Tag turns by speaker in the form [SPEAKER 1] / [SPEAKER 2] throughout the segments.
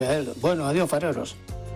[SPEAKER 1] Bueno, adiós, fareros.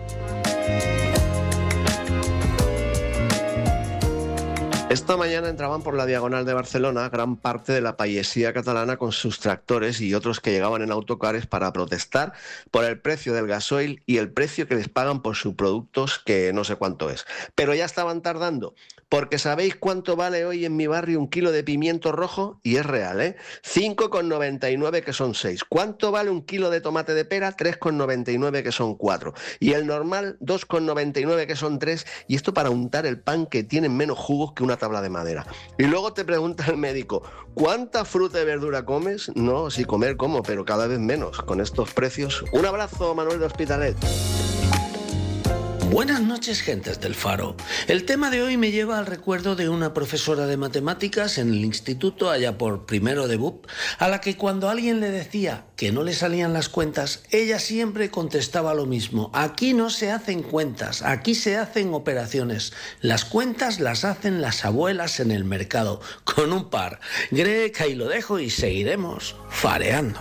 [SPEAKER 2] Esta mañana entraban por la Diagonal de Barcelona gran parte de la payesía catalana con sus tractores y otros que llegaban en autocares para protestar por el precio del gasoil y el precio que les pagan por sus productos, que no sé cuánto es. Pero ya estaban tardando, porque ¿sabéis cuánto vale hoy en mi barrio un kilo de pimiento rojo? Y es real, ¿eh? 5,99, que son 6. ¿Cuánto vale un kilo de tomate de pera? 3,99, que son 4. Y el normal, 2,99, que son 3. Y esto para untar el pan, que tienen menos jugos que una tabla de madera. Y luego te pregunta el médico, ¿cuánta fruta y verdura comes? No, sí, comer como, pero cada vez menos con estos precios. Un abrazo, Manuel de Hospitalet.
[SPEAKER 3] Buenas noches, gentes del Faro. El tema de hoy me lleva al recuerdo de una profesora de matemáticas en el instituto allá por primero de BUP, a la que cuando alguien le decía que no le salían las cuentas, ella siempre contestaba lo mismo. Aquí no se hacen cuentas, aquí se hacen operaciones. Las cuentas las hacen las abuelas en el mercado, con un par. Greg, ahí lo dejo y seguiremos fareando.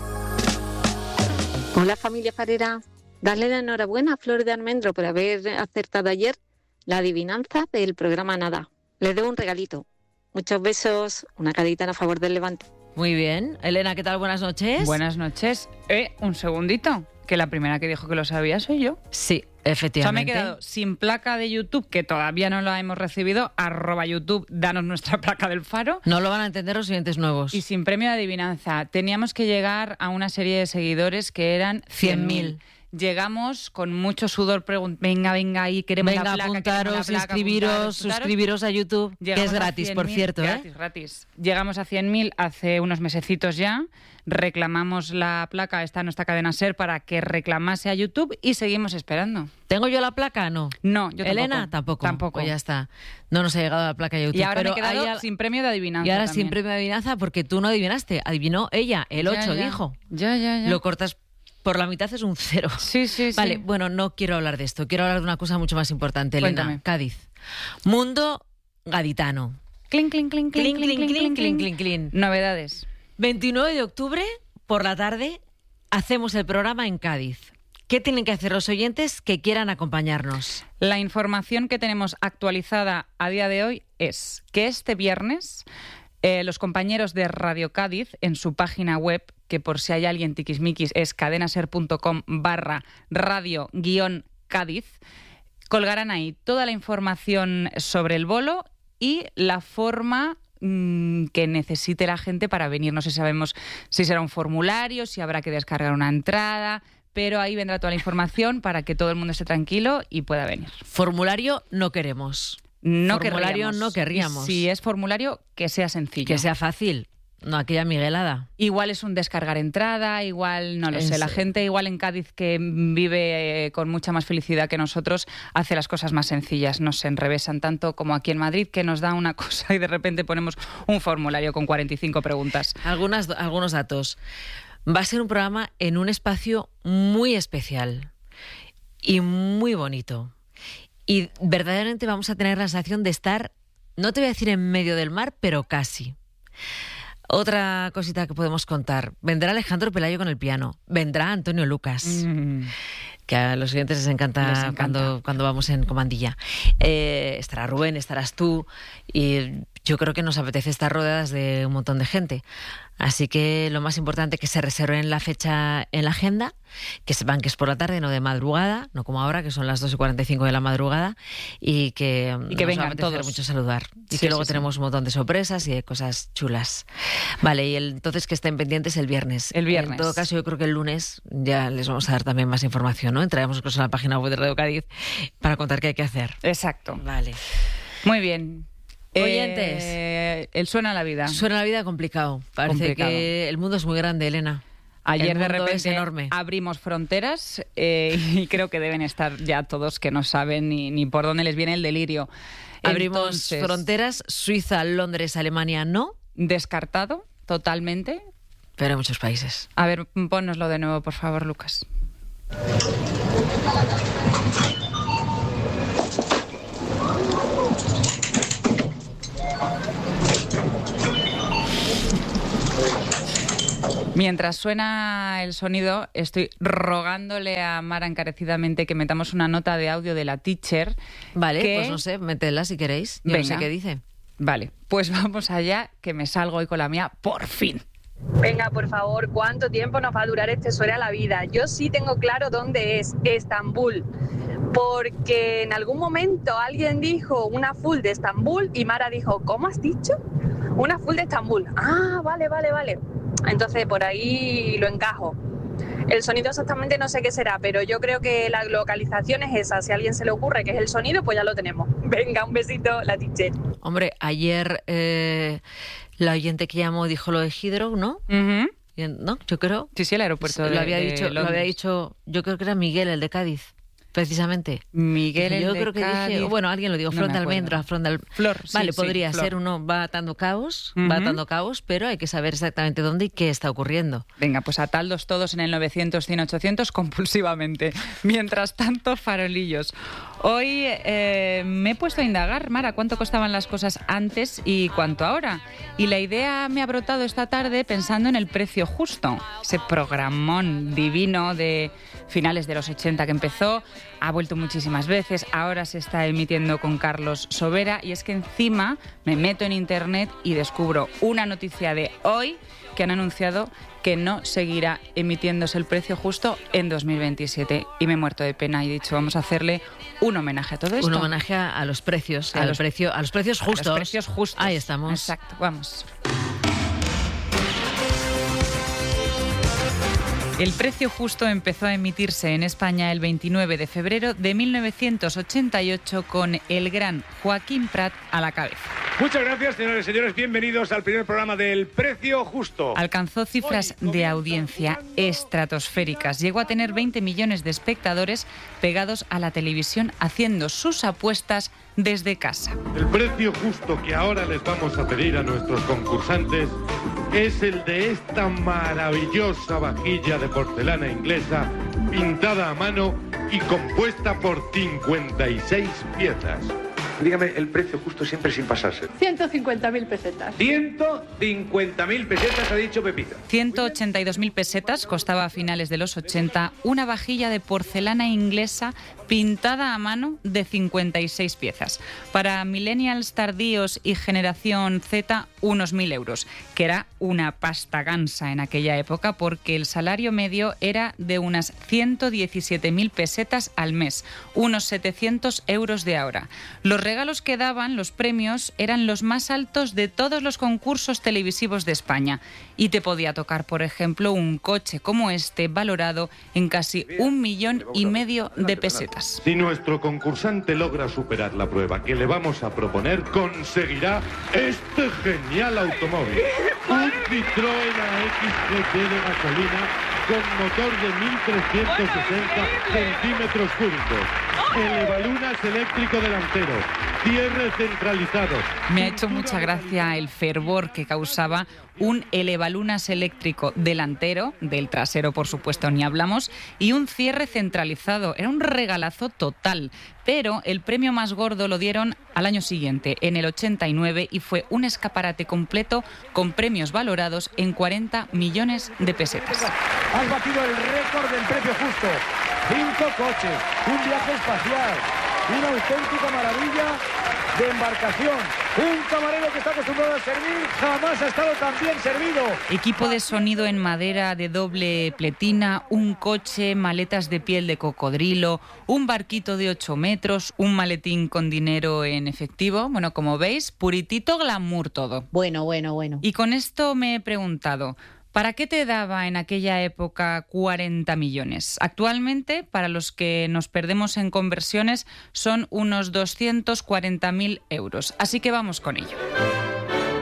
[SPEAKER 4] Hola, familia farera. Darle la enhorabuena a Flor de Almendro por haber acertado ayer la adivinanza del programa Nada. Les doy un regalito. Muchos besos, una cadita a favor del Levante.
[SPEAKER 5] Muy bien. Elena, ¿qué tal? Buenas noches.
[SPEAKER 6] Buenas noches. Un segundito, que la primera que dijo que lo sabía soy yo.
[SPEAKER 5] Sí, efectivamente.
[SPEAKER 6] O sea, me he quedado sin placa de YouTube, que todavía no la hemos recibido. @YouTube, danos nuestra placa del Faro.
[SPEAKER 5] No lo van a entender los oyentes nuevos.
[SPEAKER 6] Y sin premio de adivinanza. Teníamos que llegar a una serie de seguidores que eran 100.000. Llegamos con mucho sudor, venga, ahí queremos la placa.
[SPEAKER 5] Apuntaros, suscribiros a YouTube, que es gratis, por cierto.
[SPEAKER 6] Gratis. Llegamos a 100.000 hace unos mesecitos ya, reclamamos la placa, está en nuestra cadena SER para que reclamase a YouTube y seguimos esperando.
[SPEAKER 5] ¿Tengo yo la placa? No.
[SPEAKER 6] No, yo tampoco.
[SPEAKER 5] ¿Elena? Tampoco. Pues ya está. No nos ha llegado la placa de YouTube.
[SPEAKER 6] Y ahora me he quedado sin premio de adivinanza.
[SPEAKER 5] Y ahora
[SPEAKER 6] también.
[SPEAKER 5] sin premio de adivinanza porque tú no adivinaste, adivinó ella, el 8 dijo.
[SPEAKER 6] Ya.
[SPEAKER 5] Lo cortas por la mitad, es un 0.
[SPEAKER 6] Sí.
[SPEAKER 5] Vale, bueno, no quiero hablar de esto. Quiero hablar de una cosa mucho más importante, Elena.
[SPEAKER 6] Cuéntame.
[SPEAKER 5] Cádiz. Mundo gaditano.
[SPEAKER 6] Clink, clink, clink, clink, clink, clink,
[SPEAKER 5] clink.
[SPEAKER 6] Novedades.
[SPEAKER 5] 29 de octubre, por la tarde, hacemos el programa en Cádiz. ¿Qué tienen que hacer los oyentes que quieran acompañarnos?
[SPEAKER 6] La información que tenemos actualizada a día de hoy es que este viernes los compañeros de Radio Cádiz, en su página web, que por si hay alguien tiquismiquis es cadenaser.com/radio-cádiz, colgarán ahí toda la información sobre el bolo y la forma que necesite la gente para venir. No sé si sabemos si será un formulario, si habrá que descargar una entrada, pero ahí vendrá toda la información para que todo el mundo esté tranquilo y pueda venir.
[SPEAKER 5] Formulario no queremos.
[SPEAKER 6] Formulario
[SPEAKER 5] no querríamos.
[SPEAKER 6] Si es formulario, que sea sencillo.
[SPEAKER 5] Que sea fácil. No, aquella miguelada.
[SPEAKER 6] Igual es un descargar entrada, igual, no lo sé. La gente igual en Cádiz, que vive con mucha más felicidad que nosotros, hace las cosas más sencillas. No se enrevesan tanto como aquí en Madrid, que nos da una cosa y de repente ponemos un formulario con 45 preguntas.
[SPEAKER 5] Algunos datos. Va a ser un programa en un espacio muy especial y muy bonito. Y verdaderamente vamos a tener la sensación de estar, no te voy a decir en medio del mar, pero casi. Otra cosita que podemos contar. Vendrá Alejandro Pelayo con el piano. Vendrá Antonio Lucas. Que a los clientes les encanta. Cuando vamos en comandilla. Estará Rubén, estarás tú. Y yo creo que nos apetece estar rodeadas de un montón de gente. Así que lo más importante es que se reserven la fecha en la agenda, que sepan que es por la tarde, no de madrugada, no como ahora, que son las 2:45 de la madrugada, y que
[SPEAKER 6] vengan todos.
[SPEAKER 5] Mucho saludar. Y que luego tenemos un montón de sorpresas y de cosas chulas. Vale, y entonces que estén pendientes el viernes. En todo caso, yo creo que el lunes ya les vamos a dar también más información, ¿no? Entraremos incluso en la página web de Radio Cádiz para contar qué hay que hacer.
[SPEAKER 6] Exacto.
[SPEAKER 5] Vale.
[SPEAKER 6] Muy bien.
[SPEAKER 5] Oyentes.
[SPEAKER 6] El Suena la Vida.
[SPEAKER 5] Suena la Vida complicado. Parece que el mundo es muy grande, Elena.
[SPEAKER 6] Ayer de repente abrimos fronteras y creo que deben estar ya todos que no saben ni por dónde les viene el delirio.
[SPEAKER 5] Abrimos fronteras, Suiza, Londres, Alemania no.
[SPEAKER 6] Descartado totalmente.
[SPEAKER 5] Pero en muchos países.
[SPEAKER 6] A ver, pónnoslo de nuevo, por favor, Lucas. Mientras suena el sonido, estoy rogándole a Mara encarecidamente que metamos una nota de audio de la teacher.
[SPEAKER 5] Vale, pues no sé, métela si queréis. Yo no sé qué dice.
[SPEAKER 6] Vale, pues vamos allá, que me salgo hoy con la mía, por fin.
[SPEAKER 1] Venga, por favor, ¿cuánto tiempo nos va a durar este suero a la vida? Yo sí tengo claro dónde es, Estambul. Porque en algún momento alguien dijo una full de Estambul y Mara dijo, ¿cómo has dicho? Una full de Estambul. Ah, vale. Entonces por ahí lo encajo. El sonido exactamente no sé qué será, pero yo creo que la localización es esa. Si a alguien se le ocurre que es el sonido, pues ya lo tenemos. Venga, un besito, la teacher.
[SPEAKER 5] Hombre, ayer la oyente que llamó dijo lo de Heathrow, ¿no?
[SPEAKER 6] Uh-huh.
[SPEAKER 5] ¿No? Yo creo.
[SPEAKER 6] Sí, el aeropuerto
[SPEAKER 5] lo había dicho, yo creo que era Miguel, el de Cádiz. Precisamente.
[SPEAKER 6] Miguel,
[SPEAKER 5] yo
[SPEAKER 6] el
[SPEAKER 5] creo que
[SPEAKER 6] Cádiz.
[SPEAKER 5] dije, bueno, alguien lo dijo,
[SPEAKER 6] No
[SPEAKER 5] frontalmente,
[SPEAKER 6] Flor,
[SPEAKER 5] vale,
[SPEAKER 6] sí,
[SPEAKER 5] podría
[SPEAKER 6] Flor.
[SPEAKER 5] ser uno, va atando cabos,
[SPEAKER 6] Uh-huh.
[SPEAKER 5] pero hay que saber exactamente dónde y qué está ocurriendo.
[SPEAKER 6] Venga, pues ataldos todos en el 900-100-800 compulsivamente. Mientras tanto, farolillos. Hoy me he puesto a indagar, Mara, cuánto costaban las cosas antes y cuánto ahora. Y la idea me ha brotado esta tarde pensando en El precio justo, ese programón divino de finales de los 80 que empezó, ha vuelto muchísimas veces, ahora se está emitiendo con Carlos Sobera, y es que encima me meto en internet y descubro una noticia de hoy que han anunciado que no seguirá emitiéndose El precio justo en 2027. Y me he muerto de pena y he dicho, vamos a hacerle un homenaje a todo esto.
[SPEAKER 5] Un homenaje a los precios, a los precios justos.
[SPEAKER 6] A los precios justos.
[SPEAKER 5] Ahí estamos.
[SPEAKER 6] Exacto, vamos. El precio justo empezó a emitirse en España el 29 de febrero de 1988 con el gran Joaquín Prat a la cabeza.
[SPEAKER 7] Muchas gracias, señores y señores. Bienvenidos al primer programa del Precio Justo.
[SPEAKER 6] Alcanzó cifras de audiencia estratosféricas. Llegó a tener 20 millones de espectadores pegados a la televisión haciendo sus apuestas desde casa.
[SPEAKER 8] El precio justo que ahora les vamos a pedir a nuestros concursantes es el de esta maravillosa vajilla de porcelana inglesa pintada a mano y compuesta por 56 piezas.
[SPEAKER 9] Dígame el precio justo siempre sin pasarse.
[SPEAKER 10] 150.000 pesetas.
[SPEAKER 7] 150.000 pesetas ha dicho Pepito.
[SPEAKER 6] 182.000 pesetas costaba a finales de los 80 una vajilla de porcelana inglesa pintada a mano de 56 piezas. Para millennials tardíos y generación Z, unos 1.000 euros, que era una pasta gansa en aquella época porque el salario medio era de unas 117.000 pesetas al mes, unos 700 euros de ahora. Los regalos que daban, los premios, eran los más altos de todos los concursos televisivos de España. Y te podía tocar, por ejemplo, un coche como este, valorado en casi 1,5 millones de pesetas.
[SPEAKER 8] Si nuestro concursante logra superar la prueba que le vamos a proponer, conseguirá este genial automóvil. Un Citroën AX GT de gasolina con motor de 1.360 centímetros cúbicos. Elevalunas eléctrico delantero. Cierre centralizado.
[SPEAKER 6] Me ha hecho mucha gracia el fervor que causaba un elevalunas eléctrico delantero, del trasero por supuesto ni hablamos, y un cierre centralizado. Era un regalazo total, pero el premio más gordo lo dieron al año siguiente, en el 89, y fue un escaparate completo con premios valorados en 40 millones de pesetas.
[SPEAKER 7] Has batido el récord del precio justo. 5 coches, un viaje espacial, una auténtica maravilla de embarcación. Un camarero que está acostumbrado a servir jamás ha estado tan bien servido.
[SPEAKER 6] Equipo de sonido en madera de doble pletina, un coche, maletas de piel de cocodrilo, un barquito de 8 metros, un maletín con dinero en efectivo. Bueno, como veis, puritito glamour todo.
[SPEAKER 10] Bueno.
[SPEAKER 6] Y con esto me he preguntado, ¿para qué te daba en aquella época 40 millones? Actualmente, para los que nos perdemos en conversiones, son unos 240.000 euros. Así que vamos con ello.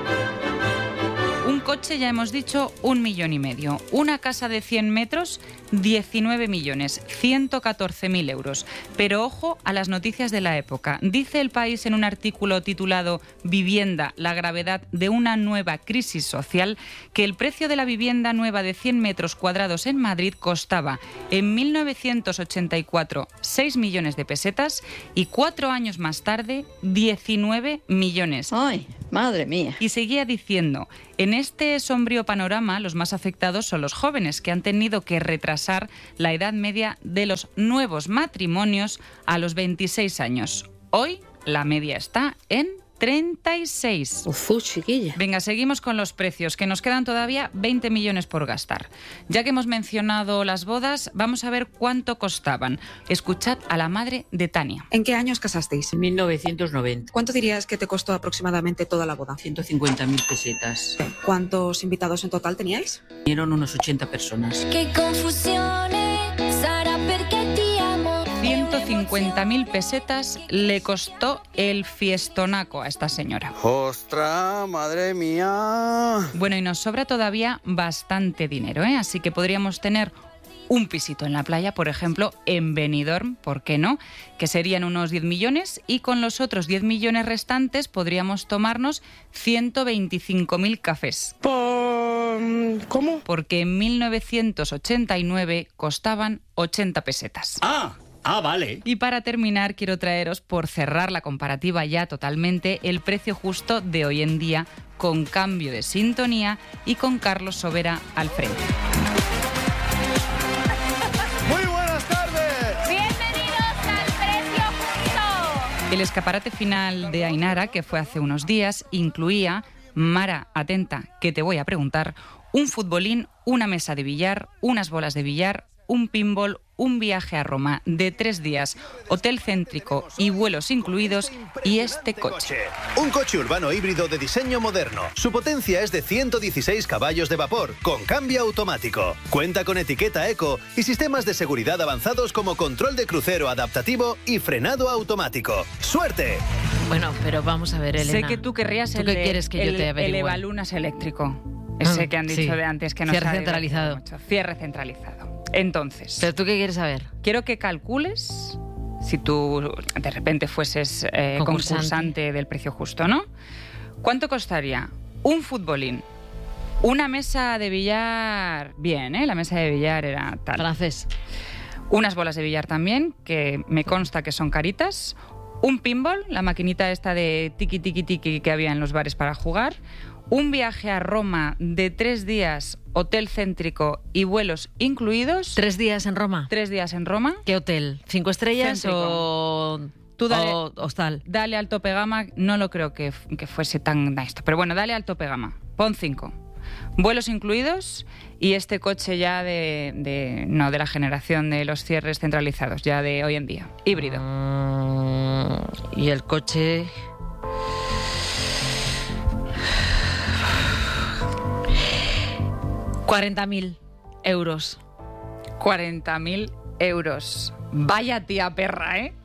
[SPEAKER 6] Un coche, ya hemos dicho, 1,5 millones. Una casa de 100 metros, 19 millones, 114.000 euros. Pero ojo a las noticias de la época. Dice El País en un artículo titulado Vivienda, la gravedad de una nueva crisis social, que el precio de la vivienda nueva de 100 metros cuadrados en Madrid costaba en 1984 6 millones de pesetas y 4 años más tarde 19 millones.
[SPEAKER 10] ¡Ay, madre mía!
[SPEAKER 6] Y seguía diciendo, en este sombrío panorama los más afectados son los jóvenes, que han tenido que retrasar la edad media de los nuevos matrimonios a los 26 años. Hoy la media está en 36.
[SPEAKER 10] Ufú, chiquilla.
[SPEAKER 6] Venga, seguimos con los precios, que nos quedan todavía 20 millones por gastar. Ya que hemos mencionado las bodas, vamos a ver cuánto costaban. Escuchad a la madre de Tania.
[SPEAKER 11] ¿En qué año os casasteis?
[SPEAKER 12] 1990.
[SPEAKER 11] ¿Cuánto dirías que te costó aproximadamente toda la boda?
[SPEAKER 12] 150.000 pesetas.
[SPEAKER 11] ¿Cuántos invitados en total teníais?
[SPEAKER 12] Vinieron unos 80 personas.
[SPEAKER 13] ¡Qué confusiones, Sara, perché ti amo!
[SPEAKER 6] 150.000 pesetas le costó el fiestonaco a esta señora.
[SPEAKER 14] ¡Ostras, madre mía!
[SPEAKER 6] Bueno, y nos sobra todavía bastante dinero, ¿eh? Así que podríamos tener un pisito en la playa, por ejemplo, en Benidorm, ¿por qué no? Que serían unos 10 millones y con los otros 10 millones restantes podríamos tomarnos 125.000 cafés.
[SPEAKER 14] ¿Cómo?
[SPEAKER 6] Porque en 1989 costaban 80 pesetas.
[SPEAKER 14] Vale.
[SPEAKER 6] Y para terminar, quiero traeros, por cerrar la comparativa ya totalmente, el precio justo de hoy en día, con cambio de sintonía y con Carlos Sobera al frente.
[SPEAKER 14] ¡Muy buenas tardes!
[SPEAKER 13] ¡Bienvenidos al Precio Justo!
[SPEAKER 6] El escaparate final de Ainara, que fue hace unos días, incluía, Mara, atenta, que te voy a preguntar, un futbolín, una mesa de billar, unas bolas de billar, un pinball, un viaje a Roma de 3 días, hotel céntrico y vuelos incluidos, y este coche.
[SPEAKER 15] Un coche urbano híbrido de diseño moderno. Su potencia es de 116 caballos de vapor, con cambio automático. Cuenta con etiqueta eco y sistemas de seguridad avanzados como control de crucero adaptativo y frenado automático. ¡Suerte!
[SPEAKER 5] Bueno, pero vamos a ver, Elena.
[SPEAKER 6] Sé que tú querrías
[SPEAKER 5] ¿Tú qué quieres que yo te averigüe?
[SPEAKER 6] el Evalunas eléctrico. Ese que han dicho
[SPEAKER 5] sí.
[SPEAKER 6] de antes que no
[SPEAKER 5] Cierre
[SPEAKER 6] se ha
[SPEAKER 5] centralizado.
[SPEAKER 6] mucho. Cierre centralizado. Entonces,
[SPEAKER 5] ¿Pero tú qué quieres saber?
[SPEAKER 6] quiero que calcules, si tú de repente fueses concursante del Precio Justo, ¿no? ¿Cuánto costaría un futbolín? Una mesa de billar, bien, ¿eh? La mesa de billar era tal.
[SPEAKER 5] Francés.
[SPEAKER 6] Unas bolas de billar también, que me consta que son caritas. Un pinball, la maquinita esta de tiki tiki tiki que había en los bares para jugar. Un viaje a Roma de 3 días, hotel céntrico y vuelos incluidos.
[SPEAKER 5] 3 días en Roma.
[SPEAKER 6] 3 días en Roma.
[SPEAKER 5] ¿Qué hotel? ¿5 estrellas
[SPEAKER 6] Céntrico.
[SPEAKER 5] o
[SPEAKER 6] Tú dale,
[SPEAKER 5] o hostal?
[SPEAKER 6] Dale al tope gama, no lo creo que fuese tan esto, pero bueno, dale al tope gama. Pon 5. Vuelos incluidos y este coche ya no de la generación de los cierres centralizados, ya de hoy en día, híbrido.
[SPEAKER 5] Y el coche... €40.000.
[SPEAKER 6] 40.000 euros. Vaya tía perra, ¿eh?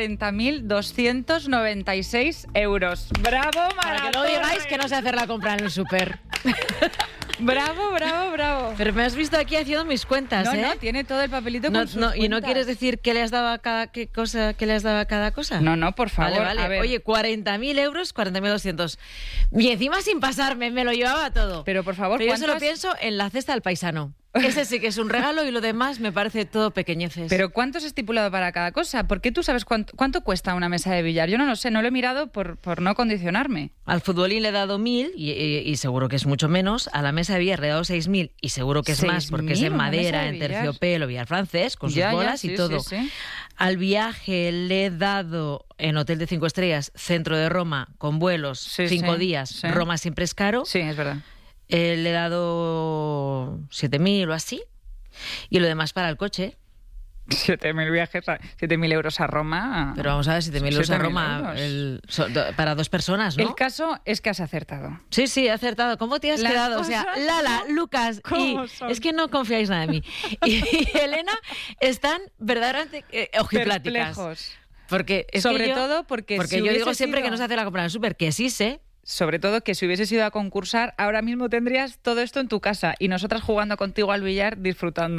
[SPEAKER 6] 40.296 euros. ¡Bravo, Mara!
[SPEAKER 5] Para que no digáis que no sé hacer la compra en el súper.
[SPEAKER 6] ¡Bravo, bravo, bravo!
[SPEAKER 5] Pero me has visto aquí haciendo mis cuentas,
[SPEAKER 6] No,
[SPEAKER 5] ¿eh?
[SPEAKER 6] no, tiene todo el papelito con sus
[SPEAKER 5] ¿Y no
[SPEAKER 6] cuentas.
[SPEAKER 5] quieres decir qué le has dado a cada cosa?
[SPEAKER 6] No, por favor.
[SPEAKER 5] Vale.
[SPEAKER 6] A ver.
[SPEAKER 5] Oye, 40.000 euros, 40.200. Y encima sin pasarme, me lo llevaba todo.
[SPEAKER 6] Pero por favor,
[SPEAKER 5] Pero yo solo
[SPEAKER 6] ¿cuántas?
[SPEAKER 5] pienso en la cesta del paisano. Ese sí que es un regalo y lo demás me parece todo pequeñeces.
[SPEAKER 6] Pero ¿cuánto has estipulado para cada cosa? ¿Por qué tú sabes cuánto cuesta una mesa de billar? Yo no lo sé, no lo he mirado por no condicionarme.
[SPEAKER 5] Al futbolín le he dado 1.000 y seguro que es mucho menos. A la mesa de billar le he dado 6.000 y seguro que es más porque es
[SPEAKER 6] 6.000
[SPEAKER 5] en
[SPEAKER 6] una mesa
[SPEAKER 5] madera,
[SPEAKER 6] de
[SPEAKER 5] en
[SPEAKER 6] billar.
[SPEAKER 5] terciopelo, billar francés, con sus bolas y todo.
[SPEAKER 6] Sí.
[SPEAKER 5] Al viaje le he dado en hotel de 5 estrellas, centro de Roma, con vuelos, 5 días.
[SPEAKER 6] Sí.
[SPEAKER 5] Roma siempre es caro.
[SPEAKER 6] Sí, es verdad.
[SPEAKER 5] Le he dado 7.000 o así. Y lo demás para el coche.
[SPEAKER 6] 7.000 viajes, 7.000 euros a Roma.
[SPEAKER 5] Pero vamos a ver, 7.000 euros a
[SPEAKER 6] 7.000
[SPEAKER 5] Roma
[SPEAKER 6] euros.
[SPEAKER 5] para 2 personas, ¿no?
[SPEAKER 6] El caso es que has acertado.
[SPEAKER 5] Sí, he acertado. ¿Cómo te has
[SPEAKER 6] Las
[SPEAKER 5] quedado? O sea,
[SPEAKER 6] cosas
[SPEAKER 5] Lala, Lucas y...
[SPEAKER 6] son.
[SPEAKER 5] Es que no confiáis nada en mí. Y Elena están verdaderamente ojipláticas.
[SPEAKER 6] Perplejos.
[SPEAKER 5] Porque es
[SPEAKER 6] Sobre
[SPEAKER 5] que yo,
[SPEAKER 6] todo porque si
[SPEAKER 5] yo digo
[SPEAKER 6] hubiese
[SPEAKER 5] siempre
[SPEAKER 6] sido-
[SPEAKER 5] que no se hace la compra en el súper, que sí sé.
[SPEAKER 6] Sobre todo que si hubieses ido a concursar, ahora mismo tendrías todo esto en tu casa y nosotras jugando contigo al billar disfrutando.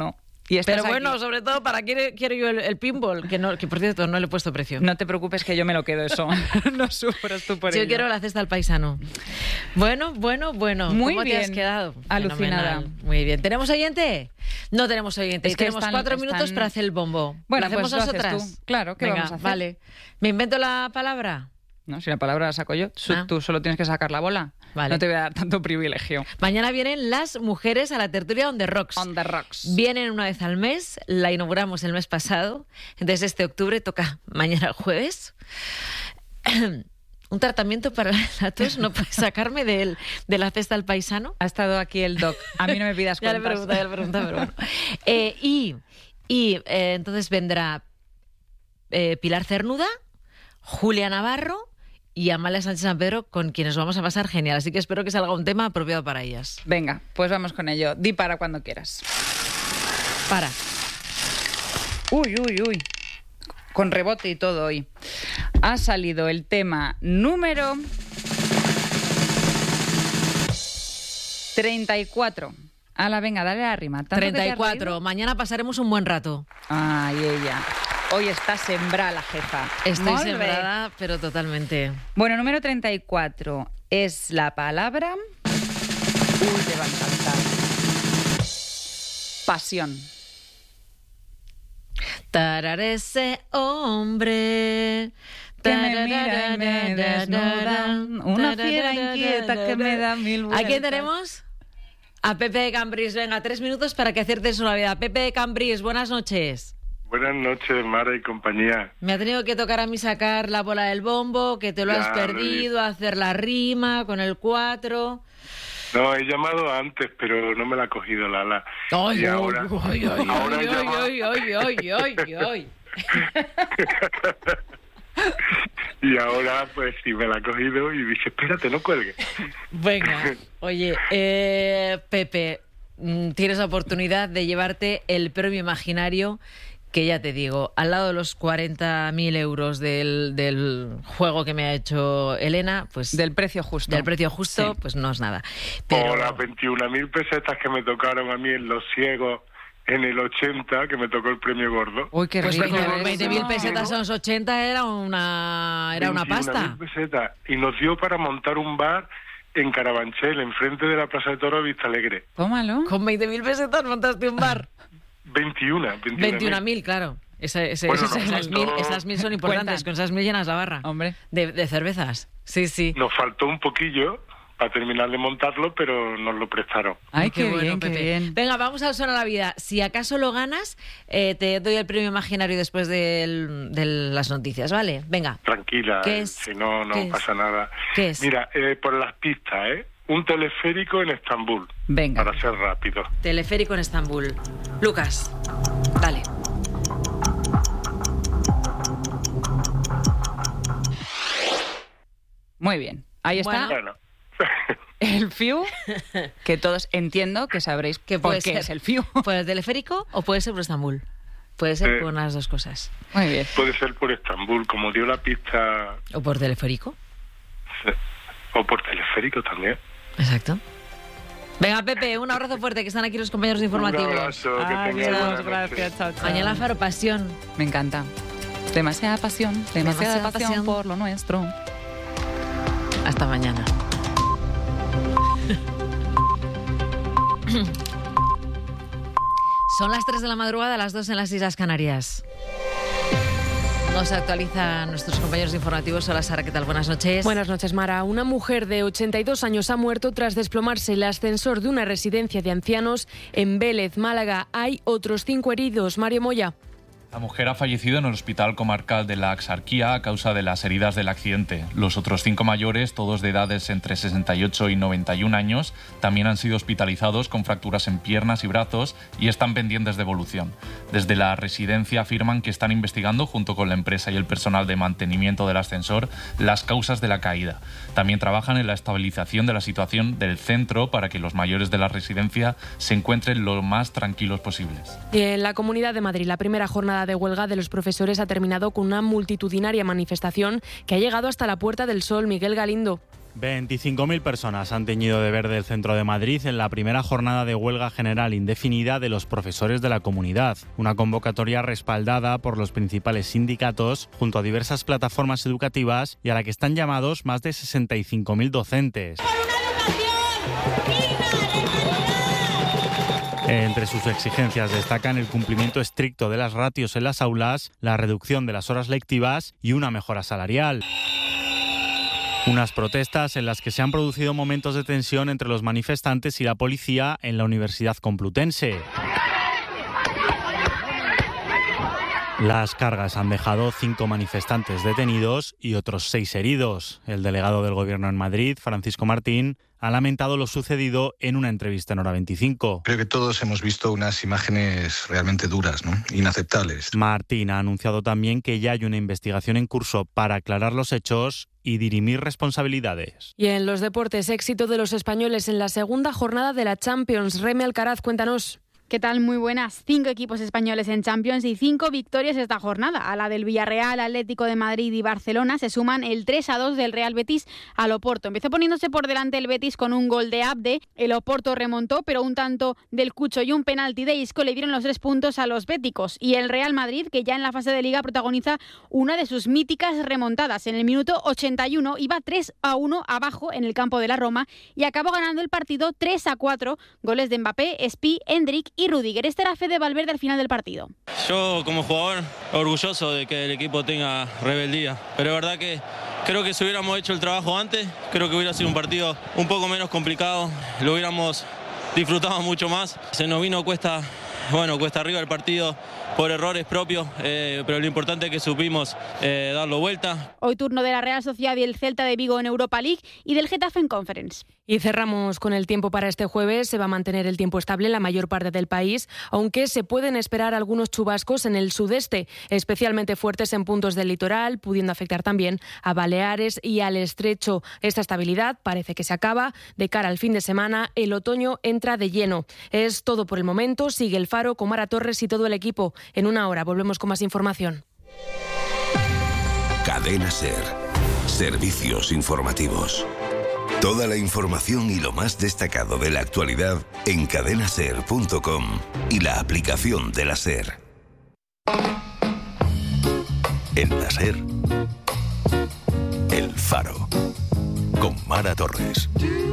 [SPEAKER 6] Y estás
[SPEAKER 5] Pero bueno,
[SPEAKER 6] aquí.
[SPEAKER 5] sobre todo, ¿para qué quiero yo el pinball? Que por cierto, no le he puesto precio.
[SPEAKER 6] No te preocupes que yo me lo quedo eso. No sufras tú por ello.
[SPEAKER 5] Yo quiero la cesta al paisano. Bueno.
[SPEAKER 6] Muy
[SPEAKER 5] ¿Cómo
[SPEAKER 6] bien.
[SPEAKER 5] te has quedado?
[SPEAKER 6] Alucinada.
[SPEAKER 5] Fenomenal. Muy bien. ¿Tenemos oyente? No tenemos oyente.
[SPEAKER 6] Es que
[SPEAKER 5] tenemos 4 minutos para hacer el bombo.
[SPEAKER 6] Bueno,
[SPEAKER 5] ¿Lo hacemos
[SPEAKER 6] pues lo haces
[SPEAKER 5] nosotras?
[SPEAKER 6] tú. Claro, ¿qué
[SPEAKER 5] Venga,
[SPEAKER 6] vamos a hacer?
[SPEAKER 5] Vale. ¿Me invento la palabra?
[SPEAKER 6] No, si la palabra la saco yo, tú solo tienes que sacar la bola.
[SPEAKER 5] Vale.
[SPEAKER 6] No te voy a dar tanto privilegio.
[SPEAKER 5] Mañana vienen las mujeres a la tertulia On The Rocks.
[SPEAKER 6] On The Rocks.
[SPEAKER 5] Vienen una vez al mes, la inauguramos el mes pasado. Entonces este octubre toca mañana jueves. Un tratamiento para la tos no puede sacarme de la cesta al paisano.
[SPEAKER 6] Ha estado aquí el doc. A mí no me pidas
[SPEAKER 5] Ya
[SPEAKER 6] cuentas.
[SPEAKER 5] le pregunto, pero bueno. Entonces vendrá Pilar Cernuda, Julia Navarro y Amalia Sánchez San Pedro, con quienes vamos a pasar genial. Así que espero que salga un tema apropiado para ellas.
[SPEAKER 6] Venga, pues vamos con ello. Di para cuando quieras.
[SPEAKER 5] Para.
[SPEAKER 6] Uy. Con rebote y todo hoy. Ha salido el tema número 34. Ala, venga, dale la rima. ¿Tanto que te has
[SPEAKER 5] 34.
[SPEAKER 6] reído?
[SPEAKER 5] Mañana pasaremos un buen rato.
[SPEAKER 6] Ay, ella. Hoy está sembrada la jefa.
[SPEAKER 5] Estoy
[SPEAKER 6] Molt bé.
[SPEAKER 5] sembrada, pero totalmente.
[SPEAKER 6] Bueno, número 34 es la palabra... Uy, te va a encantar. Pasión.
[SPEAKER 5] Tarar ese hombre...
[SPEAKER 6] Que me mira y me desnuda. Una fiera inquieta que me da mil vueltas.
[SPEAKER 5] ¿A quién tenemos? A Pepe de Cambrils. Venga, 3 minutos para que aciertes una vida. Pepe de Cambrils, buenas noches.
[SPEAKER 16] Buenas noches, Mara y compañía.
[SPEAKER 5] Me ha tenido que tocar a mí sacar la bola del bombo, que te lo
[SPEAKER 16] Ya,
[SPEAKER 5] has perdido, hacer la rima con el 4.
[SPEAKER 16] No, he llamado antes, pero no me la ha cogido Lala.
[SPEAKER 5] Ay,
[SPEAKER 16] Y ahora he llamado-
[SPEAKER 5] ay.
[SPEAKER 16] Y ahora, pues sí, me la ha cogido y dice, espérate, no cuelgue.
[SPEAKER 5] Venga, oye, Pepe, tienes la oportunidad de llevarte el premio imaginario, que ya te digo, al lado de los 40.000 euros del juego que me ha hecho Elena, pues...
[SPEAKER 6] Del precio justo.
[SPEAKER 5] Del precio justo,
[SPEAKER 6] Sí.
[SPEAKER 5] pues no es nada. Pero...
[SPEAKER 16] O las 21.000 pesetas que me tocaron a mí en Los Ciegos en el 80, que me tocó el premio gordo.
[SPEAKER 6] Uy, qué
[SPEAKER 5] Pues
[SPEAKER 6] rico.
[SPEAKER 5] 20.000 pesetas en los 80 era una pasta.
[SPEAKER 16] 21.000 pesetas. Y nos dio para montar un bar en Carabanchel, enfrente de la Plaza de Toros de Vista Alegre.
[SPEAKER 6] Tómalo.
[SPEAKER 5] Con 20.000 pesetas montaste un bar.
[SPEAKER 16] 21.000.
[SPEAKER 5] 21.000, claro.
[SPEAKER 16] Bueno,
[SPEAKER 5] Esas 1.000 son importantes.
[SPEAKER 6] Cuentan.
[SPEAKER 5] Con esas 1.000 llenas la barra.
[SPEAKER 6] Hombre.
[SPEAKER 5] De cervezas. Sí, sí.
[SPEAKER 16] Nos faltó un poquillo para terminar de montarlo, pero nos lo prestaron.
[SPEAKER 6] Ay, qué
[SPEAKER 5] bueno,
[SPEAKER 6] bien, qué
[SPEAKER 5] Pepe.
[SPEAKER 6] bien.
[SPEAKER 5] Venga, vamos al Son a la Vida. Si acaso lo ganas, te doy el premio imaginario después de las noticias, ¿vale? Venga.
[SPEAKER 16] Tranquila,
[SPEAKER 5] ¿Qué es?
[SPEAKER 16] si no,
[SPEAKER 5] ¿Qué
[SPEAKER 16] no
[SPEAKER 5] es?
[SPEAKER 16] pasa nada.
[SPEAKER 5] ¿Qué es?
[SPEAKER 16] Mira, por las pistas, un teleférico en Estambul.
[SPEAKER 6] Venga.
[SPEAKER 16] Para ser rápido.
[SPEAKER 5] Teleférico en Estambul. Lucas, dale.
[SPEAKER 6] Muy bien. Ahí está.
[SPEAKER 16] Bueno,
[SPEAKER 6] El FIU, que todos entiendo que sabréis
[SPEAKER 5] Que
[SPEAKER 6] por
[SPEAKER 5] puede
[SPEAKER 6] qué
[SPEAKER 5] ser
[SPEAKER 6] es el FIU.
[SPEAKER 5] por el teleférico o puede ser por Estambul. Puede ser por unas dos cosas.
[SPEAKER 6] Muy bien.
[SPEAKER 16] puede ser por Estambul, como dio la pista,
[SPEAKER 5] O por teleférico.
[SPEAKER 16] o por teleférico también.
[SPEAKER 5] Exacto. Venga, Pepe, un abrazo fuerte, que están aquí los compañeros informativos.
[SPEAKER 16] Un abrazo, que tengas
[SPEAKER 6] Adiós,
[SPEAKER 16] buena noche.
[SPEAKER 6] gracias, chao, chao.
[SPEAKER 5] Mañana Faro Pasión.
[SPEAKER 6] Me encanta. Demasiada pasión, demasiada pasión
[SPEAKER 5] pasión.
[SPEAKER 6] por lo nuestro.
[SPEAKER 5] Hasta mañana. Son las 3 de la madrugada, las 2 en las Islas Canarias. Nos actualizan nuestros compañeros informativos. Hola, Sara, ¿qué tal? Buenas noches.
[SPEAKER 17] Buenas noches, Mara. Una mujer de 82 años ha muerto tras desplomarse el ascensor de una residencia de ancianos en Vélez, Málaga. Hay otros 5 heridos. Mario Moya.
[SPEAKER 18] La mujer ha fallecido en el Hospital Comarcal de la Axarquía a causa de las heridas del accidente. Los otros 5 mayores, todos de edades entre 68 y 91 años, también han sido hospitalizados con fracturas en piernas y brazos y están pendientes de evolución. Desde la residencia afirman que están investigando, junto con la empresa y el personal de mantenimiento del ascensor, las causas de la caída. También trabajan en la estabilización de la situación del centro para que los mayores de la residencia se encuentren lo más tranquilos posibles.
[SPEAKER 17] Y en la Comunidad de Madrid, la primera jornada de huelga de los profesores ha terminado con una multitudinaria manifestación que ha llegado hasta la Puerta del Sol. Miguel Galindo.
[SPEAKER 19] 25.000 personas han teñido de verde el centro de Madrid en la primera jornada de huelga general indefinida de los profesores de la comunidad. Una convocatoria respaldada por los principales sindicatos junto a diversas plataformas educativas y a la que están llamados más de 65.000 docentes. Entre sus exigencias destacan el cumplimiento estricto de las ratios en las aulas, la reducción de las horas lectivas y una mejora salarial. Unas protestas en las que se han producido momentos de tensión entre los manifestantes y la policía en la Universidad Complutense. Las cargas han dejado 5 manifestantes detenidos y otros 6 heridos. El delegado del Gobierno en Madrid, Francisco Martín, ha lamentado lo sucedido en una entrevista en Hora 25.
[SPEAKER 20] Creo que todos hemos visto unas imágenes realmente duras, ¿no? Inaceptables.
[SPEAKER 19] Martín ha anunciado también que ya hay una investigación en curso para aclarar los hechos y dirimir responsabilidades.
[SPEAKER 17] Y en los deportes, éxito de los españoles en la segunda jornada de la Champions. Remy Alcaraz, cuéntanos.
[SPEAKER 21] ¿Qué tal? Muy buenas. 5 equipos españoles en Champions y 5 victorias esta jornada. A la del Villarreal, Atlético de Madrid y Barcelona se suman el 3-2 del Real Betis al Oporto. Empezó poniéndose por delante el Betis con un gol de Abde. El Oporto remontó, pero un tanto del Cucho y un penalti de Isco le dieron los 3 puntos a los béticos. Y el Real Madrid, que ya en la fase de Liga protagoniza una de sus míticas remontadas. En el minuto 81 iba 3-1 abajo en el campo de la Roma y acabó ganando el partido 3-4. Goles de Mbappé, Espi, Endrick y Rudiger. Esta era Fede Valverde al final del partido.
[SPEAKER 22] Yo como jugador orgulloso de que el equipo tenga rebeldía, pero es verdad que creo que si hubiéramos hecho el trabajo antes, creo que hubiera sido un partido un poco menos complicado, lo hubiéramos disfrutado mucho más. Se nos vino cuesta arriba el partido por errores propios, pero lo importante es que supimos darlo vuelta.
[SPEAKER 21] Hoy turno de la Real Sociedad y el Celta de Vigo en Europa League y del Getafe en Conference.
[SPEAKER 17] Y cerramos con el tiempo para este jueves. Se va a mantener el tiempo estable en la mayor parte del país, aunque se pueden esperar algunos chubascos en el sudeste, especialmente fuertes en puntos del litoral, pudiendo afectar también a Baleares y al Estrecho. Esta estabilidad parece que se acaba. De cara al fin de semana, el otoño entra de lleno. Es todo por el momento. Sigue el Faro con Mara Torres y todo el equipo. En una hora volvemos con más información.
[SPEAKER 23] Cadena SER. Servicios informativos. Toda la información y lo más destacado de la actualidad en cadenaser.com y la aplicación de la SER. En la SER, El Faro, con Mara Torres.